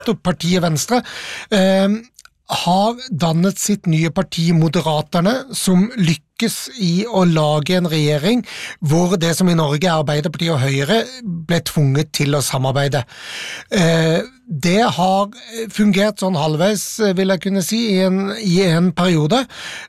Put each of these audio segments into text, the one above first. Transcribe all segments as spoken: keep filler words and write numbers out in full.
nettopp partiet Venstre, eh, har dannet sitt nye parti Moderaterne, som lykkes i å lage en regjering hvor det som i Norge er Arbeiderpartiet og Høyre ble tvunget til å samarbeide. Det har fungert sånn halvveis, vil jeg kunne si, i en, i en periode,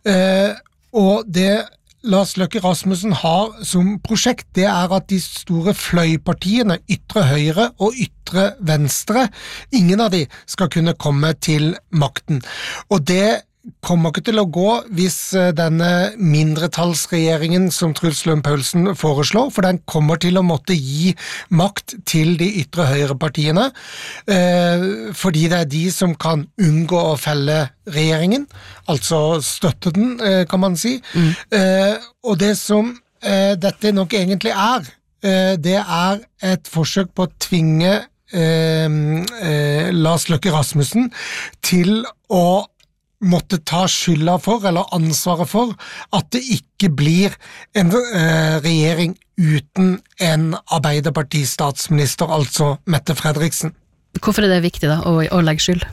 og det Lars Løkke Rasmussen har som prosjekt, det er at de store fløypartiene, ytre høyre og ytre venstre, ingen av de skal kunne komme til makten. Og det kommer ikke til å gå hvis denne mindretallsregjeringen som Truls Lund Poulsen foreslår, for den kommer til å måtte gi makt til de ytre høyrepartiene, eh, fordi det er de som kan unngå å felle regjeringen, altså støtte den, eh, kan man si. Mm. Eh, og det som eh, dette nok egentlig er, eh, det er et forsøk på å tvinge eh, eh, Lars Løkke Rasmussen til å måtte ta skylda for, eller ansvaret for, at det ikke blir en eh, regjering uten en Arbeiderparti-statsminister, altså Mette Fredriksen. Hvorfor er det viktig da, å, å legge skyld?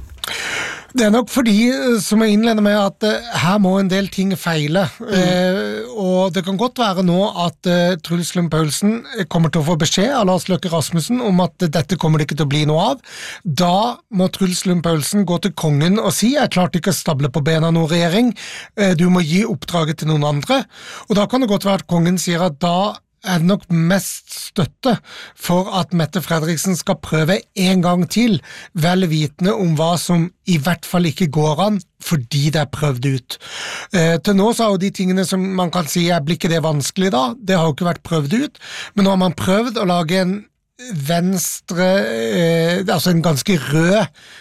Det er nok fordi, som jeg innleder med, at uh, her må en del ting feile. Mm. Uh, og det kan godt være nå at uh, Truls Lund Poulsen kommer til å få beskjed av Lars Løkke Rasmussen om at uh, dette kommer det ikke til å bli noe av. Da må Truls Lund Poulsen gå til kongen og si, jeg klarte ikke å stable på bena noen regjering, uh, du må gi oppdraget til noen andre. Og da kan det godt være at kongen sier at da er det nok mest støtte for at Mette Fredriksen skal prøve en gang til, vel vitende om hva som i hvert fall ikke går an, fordi det er prøvd ut. Eh, til nå så er jo de tingene som man kan si, er blir ikke det vanskelig da? Det har jo ikke vært prøvd ut, men nå har man prøvd å lage en venstre, eh, altså en ganske rød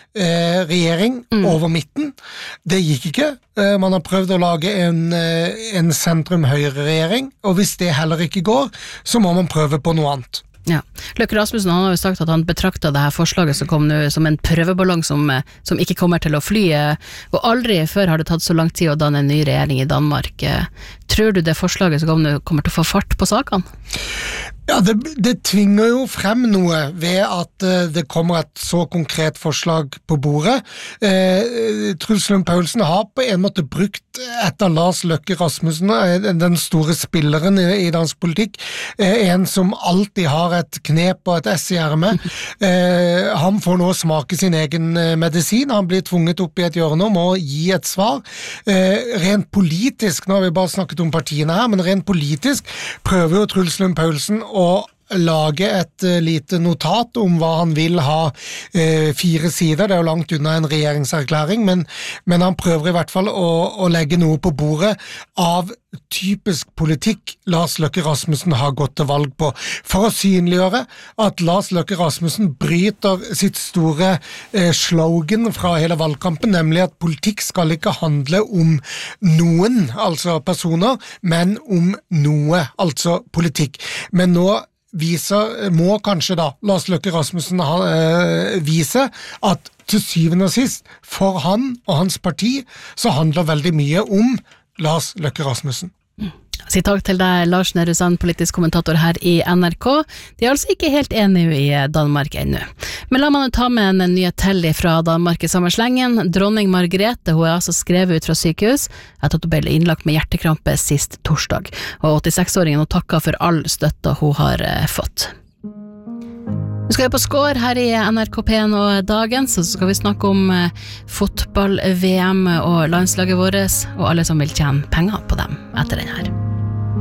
eh, regjering mm. over midten. Det gikk ikke. Eh, man har prøvd å lage en, eh, en sentrum-høyre-regjering, og hvis det heller ikke går, så må man prøve på noe annet. Ja. Løkke Rasmussen han har jo sagt at han betrakter det her forslaget som kom nå som en prøveballong som, som ikke kommer til å fly, og aldri før har det tatt så lang tid å danne en ny regjering i Danmark. Tror du det forslaget som kom nå kommer til å få fart på sakene? Ja, det, det tvinger jo frem noe ved at uh, det kommer et så konkret forslag på bordet. Uh, Truls Lund Poulsen har på en måte brukt etter Lars Løkke Rasmussen, uh, den store spilleren i, i dansk politikk, uh, en som alltid har et knep og et ess i ermet. Uh, han får nå smake sin egen uh, medisin, han blir tvunget opp i et hjørne og må gi et svar. Uh, rent politisk, nå har vi bare snakket om partiene her, men rent politisk prøver jo Truls Lund Poulsen å lage et uh, lite notat om hva han vil ha uh, fire sider, det er jo langt unna en regjeringserklæring, men, men han prøver i hvert fall å, å legge noe på bordet av typisk politikk Lars Løkke Rasmussen har gått til valg på, for å synliggjøre at Lars Løkke Rasmussen bryter sitt store eh, slogan fra hele valgkampen, nemlig at politikk skal ikke handle om noen, altså personer, men om noe, altså politikk. Men nå viser, må kanskje da Lars Løkke Rasmussen ha, eh, vise at til syvende og sist, for han og hans parti, så handler veldig mye om Lars Løkke Rasmussen. Mm. Si takk til deg, Lars Nehru Sand, politisk kommentator her i N R K. De er altså ikke helt enige i Danmark ennå. Men la meg ta med en nyhet til fra Danmark i samme slengen. Dronning Margrethe, hun er altså skrevet ut fra sykehus etter at hun ble innlagt med hjertekrampe sist torsdag. Og åttiseks-åringen hun takker for all støtta hun har fått. Vi skal jo på Skår her i N R K P N og dagens, så skal vi snakke om fotball-V M og landslaget vårt, og alle som vil tjene penger på dem etter den her.